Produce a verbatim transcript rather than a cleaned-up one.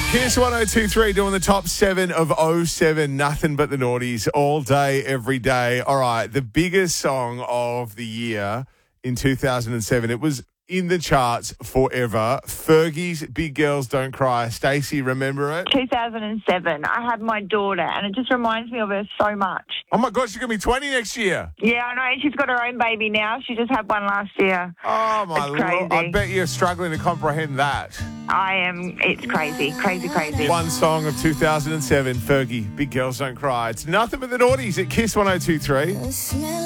Kiss one oh two three doing the top seven of oh seven. Nothing but the naughties all day, every day. All right, the biggest song of the year in two thousand seven. It was in the charts forever. Fergie's Big Girls Don't Cry. Stacey, remember it? two thousand seven. I had my daughter, and it just reminds me of her so much. Oh, my God, she's going to be twenty next year. Yeah, I know. She's got her own baby now. She just had one last year. Oh, my It's crazy. Lord. I bet you're struggling to comprehend that. I am. It's crazy, crazy, crazy. One song of two thousand seven, Fergie, Big Girls Don't Cry. It's nothing but the naughties at Kiss one oh two three.